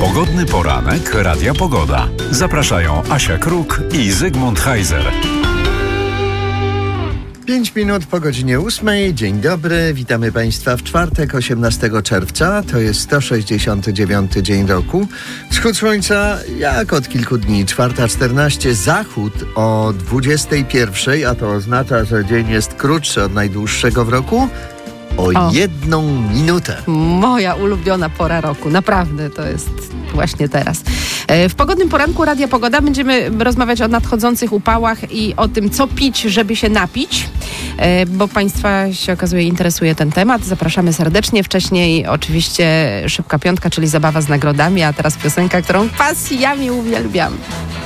Pogodny poranek Radia Pogoda. Zapraszają Asia Kruk i Zygmunt Heiser. 5 minut po godzinie 8. Dzień dobry, witamy Państwa w czwartek, 18 czerwca. To jest 169 dzień roku. Wschód słońca jak od kilku dni, 4:14. Zachód o 21, a to oznacza, że dzień jest krótszy od najdłuższego w roku o 1 minutę. Moja ulubiona pora roku. Naprawdę, to jest właśnie teraz. W pogodnym poranku Radia Pogoda będziemy rozmawiać o nadchodzących upałach i o tym, co pić, żeby się napić, bo Państwa się okazuje interesuje ten temat. Zapraszamy serdecznie. Wcześniej oczywiście Szybka Piątka, czyli zabawa z nagrodami, a teraz piosenka, którą pasjami uwielbiam.